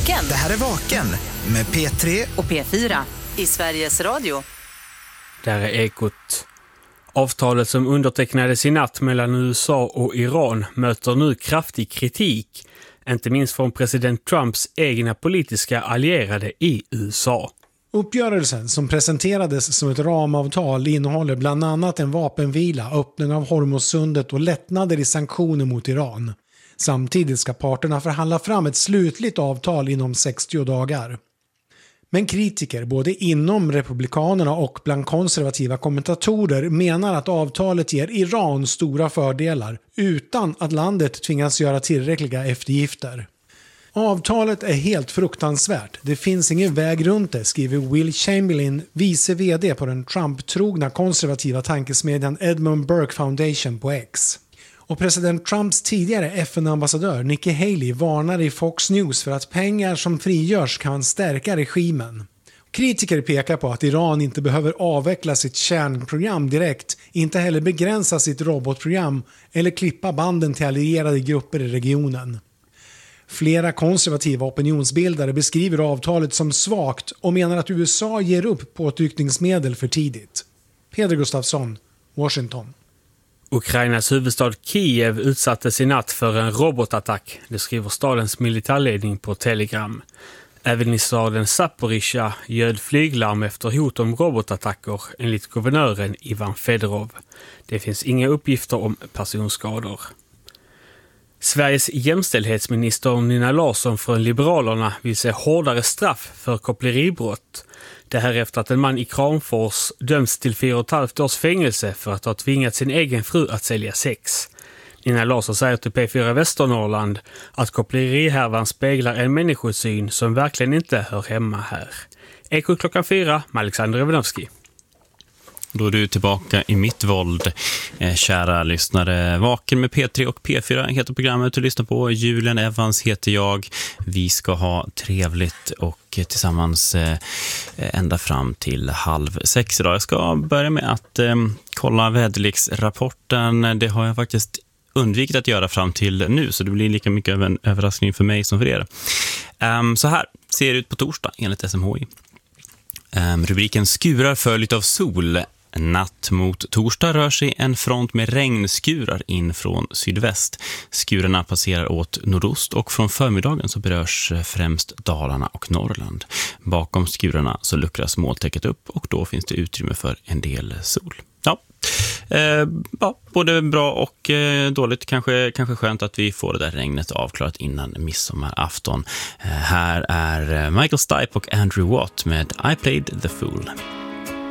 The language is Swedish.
Vaken. Det här är Vaken med P3 och P4 i Sveriges Radio. Där är Ekot. Avtalet som undertecknades i natt mellan USA och Iran möter nu kraftig kritik, inte minst från president Trumps egna politiska allierade i USA. Uppgörelsen som presenterades som ett ramavtal innehåller bland annat en vapenvila, öppning av Hormuzsundet och lättnader i sanktioner mot Iran. Samtidigt ska parterna förhandla fram ett slutligt avtal inom 60 dagar. Men kritiker både inom republikanerna och bland konservativa kommentatorer menar att avtalet ger Iran stora fördelar utan att landet tvingas göra tillräckliga eftergifter. Avtalet är helt fruktansvärt. Det finns ingen väg runt det, skriver Will Chamberlain, vice vd på den Trump-trogna konservativa tankesmedjan Edmund Burke Foundation på X. Och president Trumps tidigare FN-ambassadör Nikki Haley varnar i Fox News för att pengar som frigörs kan stärka regimen. Kritiker pekar på att Iran inte behöver avveckla sitt kärnprogram direkt, inte heller begränsa sitt robotprogram eller klippa banden till allierade grupper i regionen. Flera konservativa opinionsbildare beskriver avtalet som svagt och menar att USA ger upp påtryckningsmedel för tidigt. Peder Gustafsson, Washington. Ukrainas huvudstad Kiev utsattes i natt för en robotattack, det skriver stadens militärledning på Telegram. Även i staden Zaporizjzja ljöd flyglarm efter hot om robotattacker enligt guvernören Ivan Fedorov. Det finns inga uppgifter om personskador. Sveriges jämställdhetsminister Nina Larsson från Liberalerna vill se hårdare straff för koppleribrott. Det här efter att en man i Kramfors döms till 4,5 års fängelse för att ha tvingat sin egen fru att sälja sex. Nina Larsson säger till P4 Västernorrland att kopplerihärvan speglar en människosyn som verkligen inte hör hemma här. Eko 4 med Alexander Evenovski. Då är du tillbaka i mitt våld, kära lyssnare. Vaken med P3 och P4 heter programmet du lyssnar på. Julian Evans heter jag. Vi ska ha trevligt och tillsammans ända fram till 5:30 idag. Jag ska börja med att kolla väderleksrapporten. Det har jag faktiskt undvikit att göra fram till nu, så det blir lika mycket av en överraskning för mig som för er. Så här ser det ut på torsdag enligt SMHI. Rubriken skurar följt av sol. Natt mot torsdag rör sig en front med regnskurar in från sydväst. Skurarna passerar åt nordost och från förmiddagen så berörs främst Dalarna och Norrland. Bakom skurarna så luckras molntäcket upp och då finns det utrymme för en del sol. Både bra och dåligt. Kanske skönt att vi får det där regnet avklarat innan midsommarafton. Här är Michael Stipe och Andrew Watt med I Played the Fool.